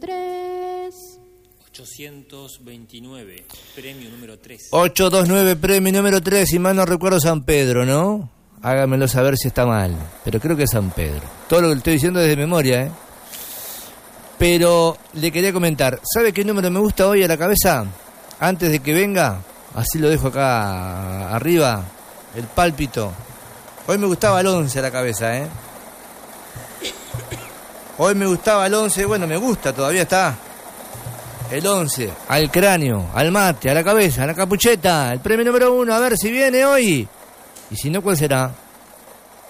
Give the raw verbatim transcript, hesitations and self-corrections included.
tres. ochocientos veintinueve, premio número tres. ochocientos veintinueve, premio número tres, si mal no recuerdo San Pedro, ¿no? Hágamelo saber si está mal, pero creo que es San Pedro. Todo lo que le estoy diciendo es de memoria, ¿eh? Pero le quería comentar, ¿sabe qué número me gusta hoy a la cabeza? Antes de que venga, así lo dejo acá arriba, el pálpito. Hoy me gustaba el once a la cabeza, ¿eh? Hoy me gustaba el once, bueno, me gusta, todavía está. El once, al cráneo, al mate, a la cabeza, a la capucheta, el premio número uno, a ver si viene hoy. Y si no, ¿cuál será?